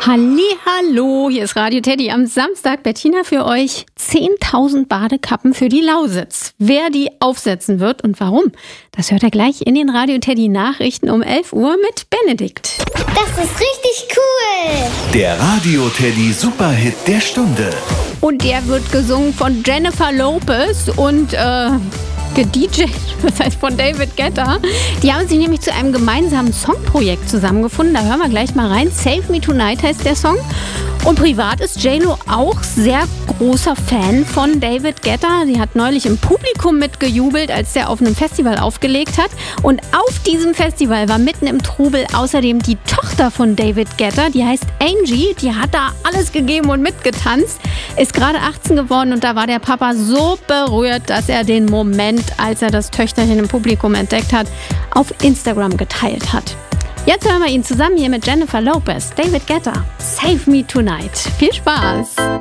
Hallihallo, hier ist Radio Teddy. Am Samstag, Bettina, für euch 10.000 Badekappen für die Lausitz. Wer die aufsetzen wird und warum, das hört ihr gleich in den Radio Teddy Nachrichten um 11 Uhr mit Benedikt. Das ist richtig cool. Der Radio Teddy Superhit der Stunde. Und der wird gesungen von Jennifer Lopez und gedjed, das heißt von David Guetta. Die haben sich nämlich zu einem gemeinsamen Songprojekt zusammengefunden. Da hören wir gleich mal rein. Save Me Tonight heißt der Song. Und privat ist J-Lo auch sehr großer Fan von David Guetta. Sie hat neulich im Publikum mitgejubelt, als der auf einem Festival aufgelegt hat. Und auf diesem Festival war mitten im Trubel außerdem die Tochter von David Guetta. Die heißt Angie. Die hat da alles gegeben und mitgetanzt. Ist gerade 18 geworden und da war der Papa so berührt, dass er den Moment, als er das Töchterchen im Publikum entdeckt hat, auf Instagram geteilt hat. Jetzt hören wir ihn zusammen hier mit Jennifer Lopez, David Guetta, Save Me Tonight. Viel Spaß!